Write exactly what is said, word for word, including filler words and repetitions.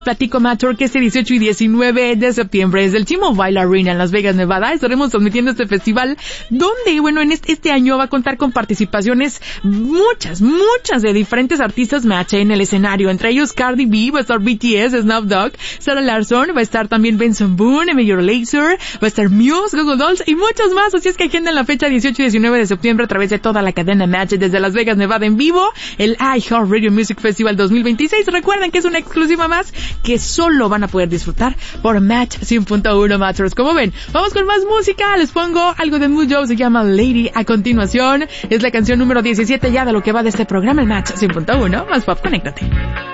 Platico Matter que este dieciocho y diecinueve de septiembre es del T-Mobile Arena en Las Vegas, Nevada. Estaremos transmitiendo este festival donde, bueno, en este, este año va a contar con participaciones muchas, muchas de diferentes artistas match en el escenario. Entre ellos Cardi B, va a estar B T S, Snoop Dogg, Sarah Larsson, va a estar también Benson Boone, Major Lazer, va a estar Muse, Google Dolls y muchos más. Así es que agenden la fecha dieciocho y diecinueve de septiembre a través de toda la cadena Match desde Las Vegas, Nevada en vivo. El iHeartRadio Music Festival dos mil veintiséis. Recuerden que es una exclusiva más que solo van a poder disfrutar por Match cien punto uno Matters. Como ven, vamos con más música. Les pongo algo de Mood Joe, se llama Lady a continuación. Es la canción número diecisiete ya de lo que va de este programa, el Match cien punto uno. Más pop, conéctate.